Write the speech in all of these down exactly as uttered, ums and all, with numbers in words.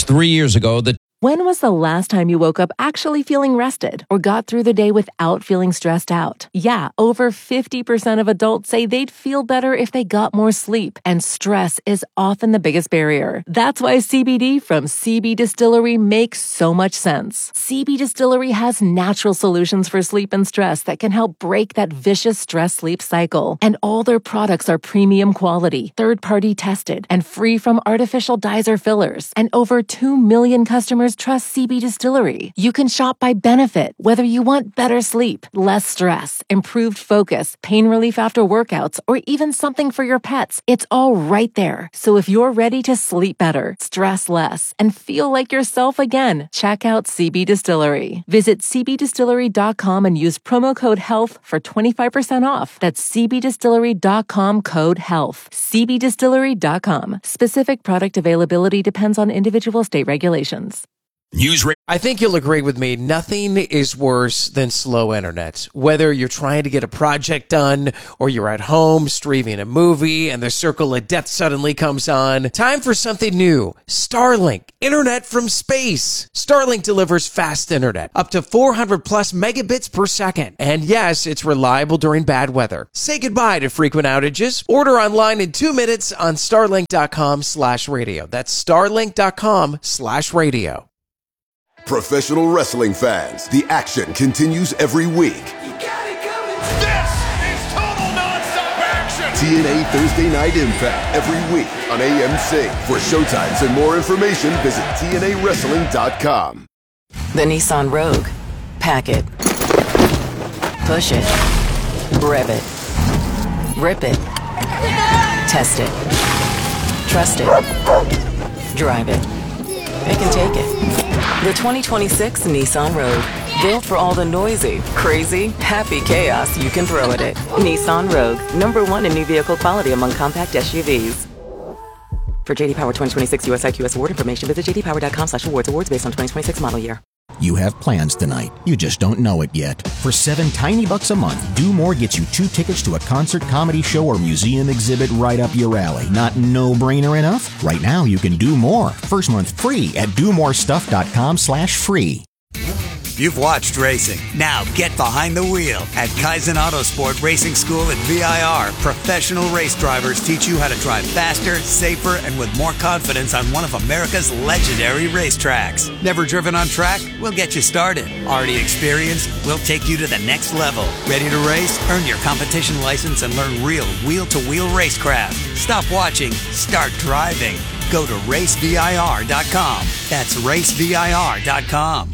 Three years ago, the When was the last time you woke up actually feeling rested or got through the day without feeling stressed out? Yeah, over fifty percent of adults say they'd feel better if they got more sleep, and stress is often the biggest barrier. That's why C B D from C B Distillery makes so much sense. C B Distillery has natural solutions for sleep and stress that can help break that vicious stress-sleep cycle. And all their products are premium quality, third-party tested, and free from artificial dyes or fillers. And over two million customers trust C B Distillery. You can shop by benefit, whether you want better sleep, less stress, improved focus, pain relief after workouts, or even something for your pets. It's all right there. So if you're ready to sleep better, stress less, and feel like yourself again, check out C B Distillery. Visit c b distillery dot com and use promo code HEALTH for twenty-five percent off. That's c b distillery dot com code HEALTH. c b distillery dot com. Specific product availability depends on individual state regulations. News. Ra- I think you'll agree with me. Nothing is worse than slow internet. Whether you're trying to get a project done or you're at home streaming a movie and the circle of death suddenly comes on. Time for something new. Starlink. Internet from space. Starlink delivers fast internet. Up to four hundred plus megabits per second. And yes, it's reliable during bad weather. Say goodbye to frequent outages. Order online in two minutes on starlink dot com slash radio. That's starlink dot com slash radio. Professional wrestling fans, the action continues every week. You got it coming. This is total nonstop action. T N A Thursday Night Impact every week on A M C. For showtimes and more information, visit T N A wrestling dot com. The Nissan Rogue. Pack it. Push it. Rev it. Rip it. Test it. Trust it. Drive it. It can take it. The twenty twenty-six Nissan Rogue. Built for all the noisy, crazy, happy chaos you can throw at it. Nissan Rogue. Number one in new vehicle quality among compact S U Vs. For J D Power twenty twenty-six U S I Q S award information, visit j d power dot com slash awards. Awards based on twenty twenty-six model year. You have plans tonight. You just don't know it yet. For seven tiny bucks a month, Do More gets you two tickets to a concert, comedy show, or museum exhibit right up your alley. Not no-brainer enough? Right now, you can do more. First month free at do more stuff dot com slash free. You've watched racing. Now get behind the wheel. At Kaizen Autosport Racing School at V I R, professional race drivers teach you how to drive faster, safer, and with more confidence on one of America's legendary racetracks. Never driven on track? We'll get you started. Already experienced? We'll take you to the next level. Ready to race? Earn your competition license and learn real wheel-to-wheel racecraft. Stop watching. Start driving. Go to race V I R dot com. That's race V I R dot com.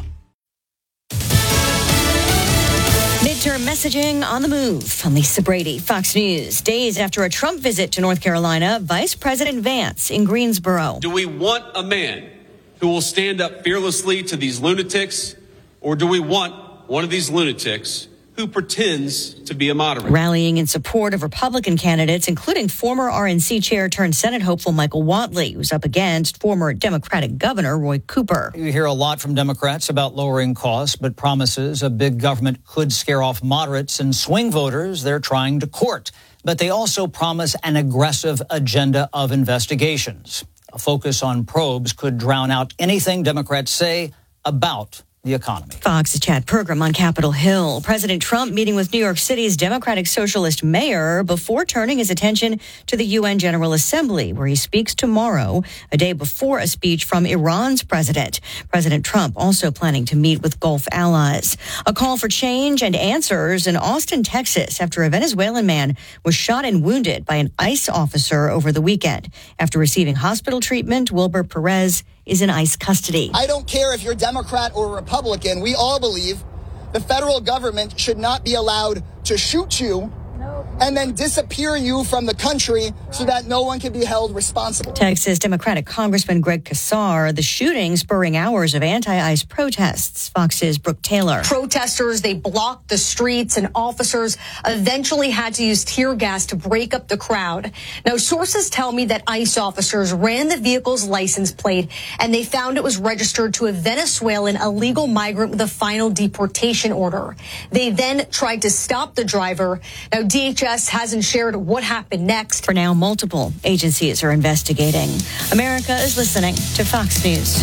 Midterm messaging on the move. I'm Lisa Brady, Fox News. Days after a Trump visit to North Carolina, Vice President Vance in Greensboro. Do we want a man who will stand up fearlessly to these lunatics, or do we want one of these lunatics who pretends to be a moderate? Rallying in support of Republican candidates, including former R N C chair turned Senate hopeful Michael Whatley, who's up against former Democratic Governor Roy Cooper. You hear a lot from Democrats about lowering costs, but promises a big government could scare off moderates and swing voters they're trying to court. But they also promise an aggressive agenda of investigations. A focus on probes could drown out anything Democrats say about the economy. Fox's Chad Pergram on Capitol Hill. President Trump meeting with New York City's Democratic Socialist mayor before turning his attention to the U N General Assembly, where he speaks tomorrow, a day before a speech from Iran's president. President Trump also planning to meet with Gulf allies. A call for change and answers in Austin, Texas, after a Venezuelan man was shot and wounded by an ICE officer over the weekend. After receiving hospital treatment, Wilbur Perez is in ICE custody. I don't care if you're Democrat or Republican. We all believe the federal government should not be allowed to shoot you and then disappear you from the country so that no one can be held responsible. Texas Democratic Congressman Greg Casar, the shooting spurring hours of anti-ICE protests. Fox's Brooke Taylor. Protesters, they blocked the streets, and officers eventually had to use tear gas to break up the crowd. Now, sources tell me that ICE officers ran the vehicle's license plate, and they found it was registered to a Venezuelan illegal migrant with a final deportation order. They then tried to stop the driver. Now, D H S hasn't shared what happened next. For now, multiple agencies are investigating. America is listening to Fox News.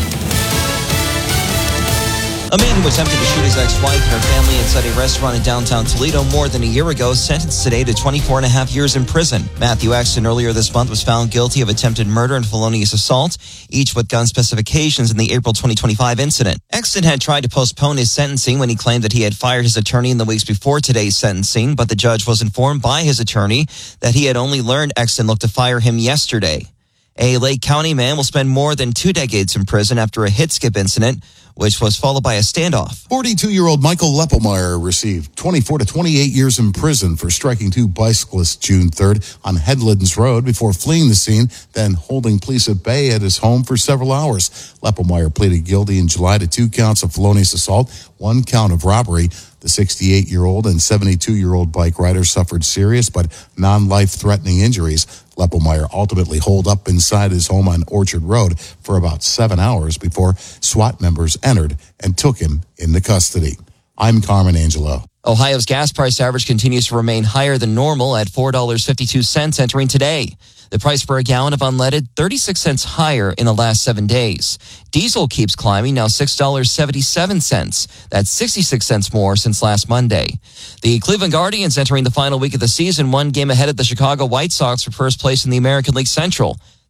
A man who attempted to shoot his ex-wife and her family inside a restaurant in downtown Toledo more than a year ago sentenced today to twenty-four and a half years in prison. Matthew Exton earlier this month was found guilty of attempted murder and felonious assault, each with gun specifications in the April twenty twenty-five incident. Exton had tried to postpone his sentencing when he claimed that he had fired his attorney in the weeks before today's sentencing, but the judge was informed by his attorney that he had only learned Exton looked to fire him yesterday. A Lake County man will spend more than two decades in prison after a hit-skip incident, which was followed by a standoff. forty-two-year-old Michael Leppelmeyer received twenty-four to twenty-eight years in prison for striking two bicyclists June third on Headlands Road before fleeing the scene, then holding police at bay at his home for several hours. Leppelmeyer pleaded guilty in July to two counts of felonious assault, one count of robbery. The sixty-eight-year-old and seventy-two-year-old bike rider suffered serious but non-life-threatening injuries. Leppelmeyer ultimately holed up inside his home on Orchard Road for about seven hours before SWAT members entered and took him into custody. I'm Carmen Angelo. Ohio's gas price average continues to remain higher than normal at four dollars and fifty-two cents entering today. The price for a gallon of unleaded, thirty-six cents higher in the last seven days. Diesel keeps climbing, now six dollars and seventy-seven cents. That's sixty-six cents more since last Monday. The Cleveland Guardians entering the final week of the season, one game ahead of the Chicago White Sox for first place in the American League Central.